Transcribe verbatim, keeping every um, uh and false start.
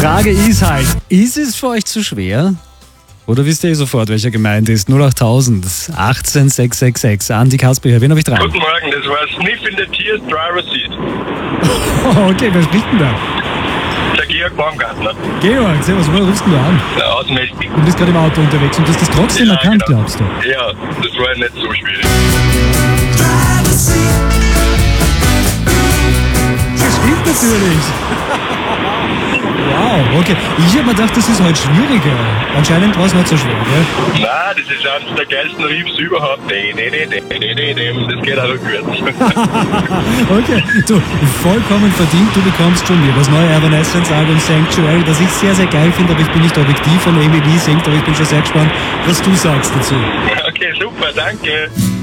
Frage ist halt, ist es für euch zu schwer? Oder wisst ihr sofort, welcher gemeint ist? null acht tausend achtzehn sechs sechs sechs. Andi Kasper hier, wen habe ich dran? Guten Morgen, das war Sniff in the Tears Driver Seat. Okay, wer spricht denn da? Der Georg Baumgartner. Georg, servus, wo rufst du an? Der Außenmächtig. Du bist gerade im Auto unterwegs und du hast das trotzdem Ja, erkannt, genau. glaubst du? Ja, das war nicht so schwierig. Das stimmt natürlich. Wow, okay. Ich habe mir gedacht, das ist halt schwieriger. Anscheinend war es nicht so schwer, gell? Nein, das ist eines der geilsten Riffs überhaupt. De, de, de, de, de, de, de. Das geht auch rückwärts. Okay, du, vollkommen verdient, du bekommst schon mir das neue Evanescence-Album Sanctuary, das ich sehr, sehr geil finde, aber ich bin nicht objektiv, von Amy Lee singt, aber ich bin schon sehr gespannt, was du sagst dazu. Okay, super, danke.